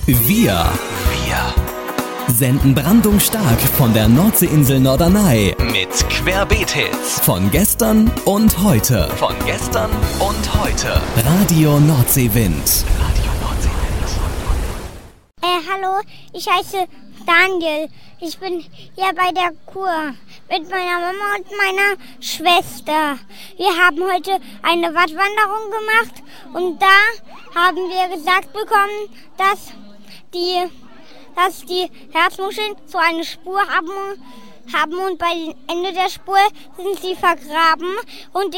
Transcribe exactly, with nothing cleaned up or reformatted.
Wir. Wir. Senden brandungsstark von der Nordseeinsel Norderney. Mit Querbeet-Hits. Von gestern und heute. Von gestern und heute. Radio Nordseewind. Radio Nordseewind. Äh, hallo, ich heiße Daniel. Ich bin hier bei der Kur mit meiner Mama und meiner Schwester. Wir haben heute eine Wattwanderung gemacht und da haben wir gesagt bekommen, dass die, dass die Herzmuscheln so eine Spur haben, haben und bei Ende der Spur sind sie vergraben und die